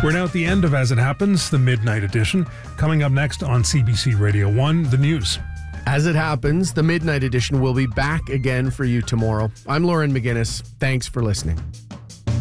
We're now at the end of As It Happens, the Midnight Edition. Coming up next on CBC Radio 1, the news. As It Happens, the Midnight Edition will be back again for you tomorrow. I'm Lauren McGinnis. Thanks for listening.